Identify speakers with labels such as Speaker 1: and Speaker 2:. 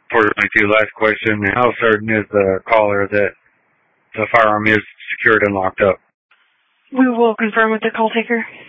Speaker 1: 422, last question. How certain is the caller that the firearm is secured and locked up?
Speaker 2: We will confirm with the call taker.